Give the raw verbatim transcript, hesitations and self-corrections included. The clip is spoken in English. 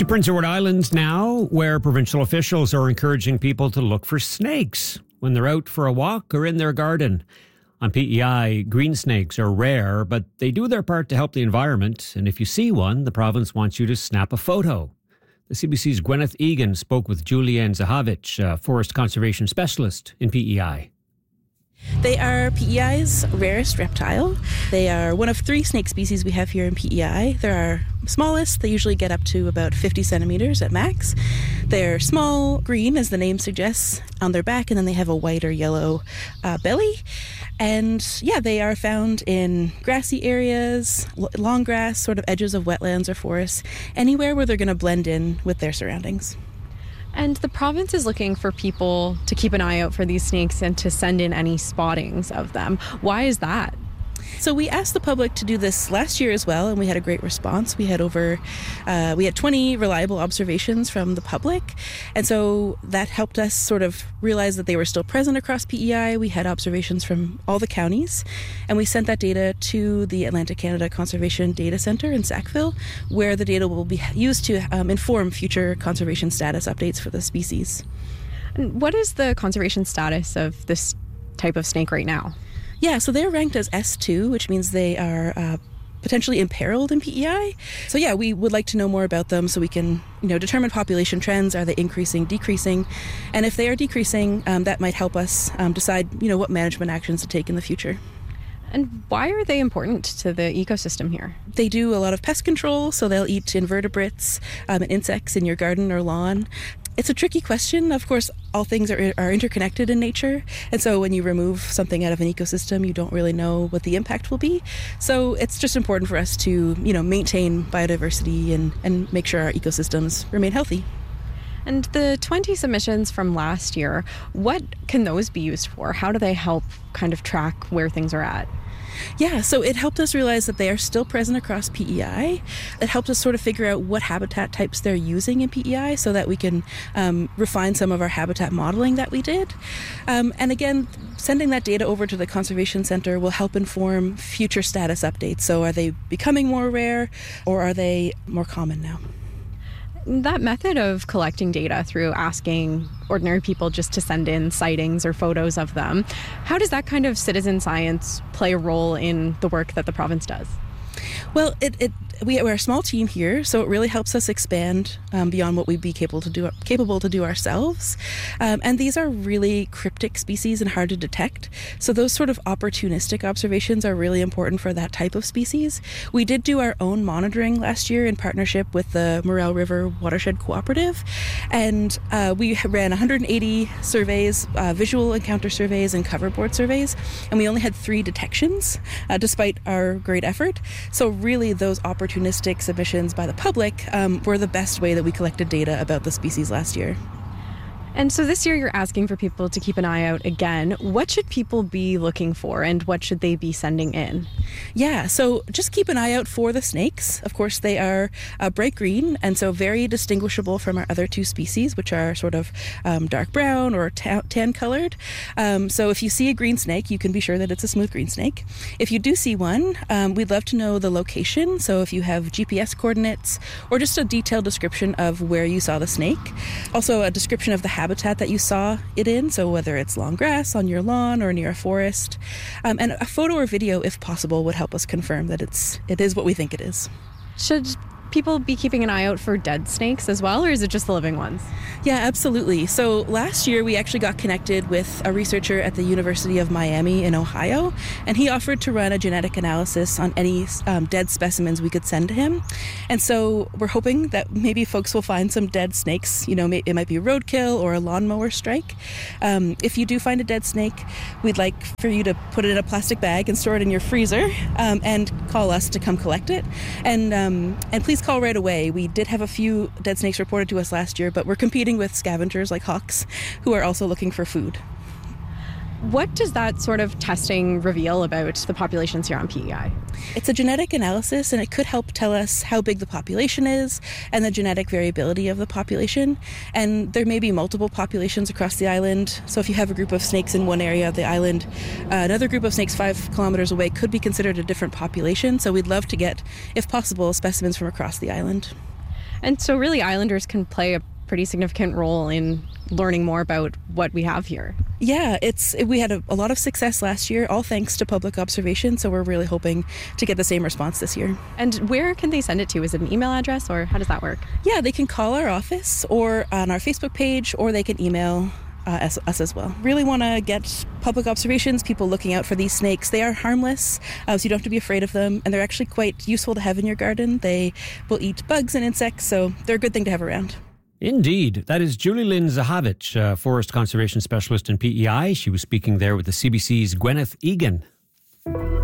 To Prince Edward Island now, where provincial officials are encouraging people to look for snakes when they're out for a walk or in their garden. On P E I, green snakes are rare, but they do their part to help the environment. And if you see one, the province wants you to snap a photo. The C B C's Gwyneth Egan spoke with Julianne Zahavich, a forest conservation specialist in P E I. They are P E I's rarest reptile. They are one of three snake species we have here in P E I. They're our smallest. They usually get up to about fifty centimeters at max. They're small, green, as the name suggests, on their back, and then they have a white or yellow uh, belly. And yeah, they are found in grassy areas, long grass, sort of edges of wetlands or forests, anywhere where they're going to blend in with their surroundings. And the province is looking for people to keep an eye out for these snakes and to send in any spottings of them. Why is that? So we asked the public to do this last year as well, and we had a great response. We had over, uh, we had twenty reliable observations from the public, and so that helped us sort of realize that they were still present across P E I. We had observations from all the counties, and we sent that data to the Atlantic Canada Conservation Data Centre in Sackville, where the data will be used to um, inform future conservation status updates for the species. And what is the conservation status of this type of snake right now? Yeah, so they're ranked as S two, which means they are uh, potentially imperiled in P E I. So yeah, we would like to know more about them so we can, you know, determine population trends. Are they increasing, decreasing? And if they are decreasing, um, that might help us um, decide, you know, what management actions to take in the future. And why are they important to the ecosystem here? They do a lot of pest control, so they'll eat invertebrates um, and insects in your garden or lawn. It's a tricky question. Of course, all things are, are interconnected in nature. And so when you remove something out of an ecosystem, you don't really know what the impact will be. So it's just important for us to, you know, maintain biodiversity and, and make sure our ecosystems remain healthy. And the twenty submissions from last year, what can those be used for? How do they help kind of track where things are at? Yeah, so it helped us realize that they are still present across P E I. It helped us sort of figure out what habitat types they're using in P E I so that we can um, refine some of our habitat modeling that we did. Um, and again, sending that data over to the Conservation Centre will help inform future status updates. So are they becoming more rare or are they more common now? That method of collecting data through asking ordinary people just to send in sightings or photos of them, how does that kind of citizen science play a role in the work that the province does? Well, it, it we, we're a small team here, so it really helps us expand um, beyond what we'd be capable to do capable to do ourselves. Um, and these are really cryptic species and hard to detect. So those sort of opportunistic observations are really important for that type of species. We did do our own monitoring last year in partnership with the Morel River Watershed Cooperative, and uh, we ran one hundred eighty surveys, uh, visual encounter surveys and coverboard surveys, and we only had three detections, uh, despite our great effort. So really those opportunistic submissions by the public um, were the best way that we collected data about the species last year. And so this year you're asking for people to keep an eye out again. What should people be looking for and what should they be sending in? Yeah, so just keep an eye out for the snakes. Of course, they are uh, bright green and so very distinguishable from our other two species, which are sort of um, dark brown or ta- tan colored. Um, so if you see a green snake, you can be sure that it's a smooth green snake. If you do see one, um, we'd love to know the location. So if you have G P S coordinates or just a detailed description of where you saw the snake. Also a description of the habitat that you saw it in, so whether it's long grass on your lawn or near a forest. Um, and a photo or video, if possible, would help us confirm that it's it is what we think it is. Should people be keeping an eye out for dead snakes as well, or is it just the living ones? Yeah, absolutely. So last year we actually got connected with a researcher at the University of Miami in Ohio, and he offered to run a genetic analysis on any um, dead specimens we could send to him. And so we're hoping that maybe folks will find some dead snakes. You know, it might be a roadkill or a lawnmower strike. Um, if you do find a dead snake, we'd like for you to put it in a plastic bag and store it in your freezer um, and call us to come collect it. And um, and please call right away. We did have a few dead snakes reported to us last year, but we're competing with scavengers like hawks who are also looking for food. What does that sort of testing reveal about the populations here on P E I? It's a genetic analysis, and it could help tell us how big the population is and the genetic variability of the population. And there may be multiple populations across the island. So if you have a group of snakes in one area of the island, uh, another group of snakes five kilometers away could be considered a different population. So we'd love to get, if possible, specimens from across the island. And so really islanders can play a pretty significant role in learning more about what we have here. Yeah, it's we had a, a lot of success last year, all thanks to public observation. So we're really hoping to get the same response this year. And where can they send it to? Is it an email address, or how does that work? Yeah, they can call our office or on our Facebook page, or they can email uh, us, us as well. Really want to get public observations, people looking out for these snakes. They are harmless, uh, so you don't have to be afraid of them, and they're actually quite useful to have in your garden. They will eat bugs and insects, so they're a good thing to have around. Indeed. That is Julie Lynn Zahavich, uh, Forest Conservation Specialist in P E I. She was speaking there with the C B C's Gwyneth Egan.